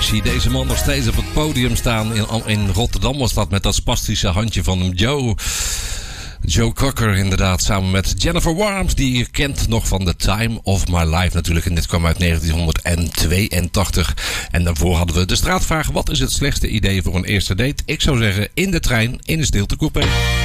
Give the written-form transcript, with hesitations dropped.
Ik zie deze man nog steeds op het podium staan. In Rotterdam was dat met dat spastische handje van hem, Joe Cocker inderdaad, samen met Jennifer Warnes, die je kent nog van The Time of My Life natuurlijk. En dit kwam uit 1982. En daarvoor hadden we de straatvraag: wat is het slechtste idee voor een eerste date? Ik zou zeggen, in de trein, in een stiltecoupé.